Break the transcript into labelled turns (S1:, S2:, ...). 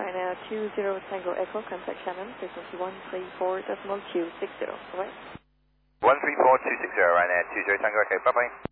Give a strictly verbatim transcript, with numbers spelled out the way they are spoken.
S1: Ryanair two zero Tango Echo, contact Shannon, frequency one three four decimal two six zero. Bye-bye.
S2: one three four two six zero, Ryanair two zero Tango Echo, bye-bye.